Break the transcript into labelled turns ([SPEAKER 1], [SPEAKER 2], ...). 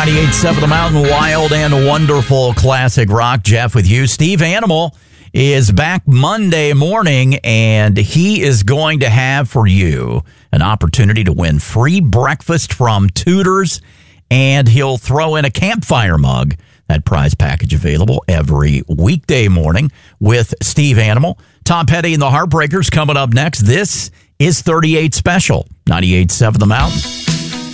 [SPEAKER 1] 98.7 The Mountain, wild and wonderful classic rock. Jeff with you. Steve Animal is back Monday morning, and he is going to have for you an opportunity to win free breakfast from Tudor's, and he'll throw in a campfire mug. That prize package available every weekday morning with Steve Animal. Tom Petty and the Heartbreakers coming up next. This is 38 Special, 98.7 The Mountain.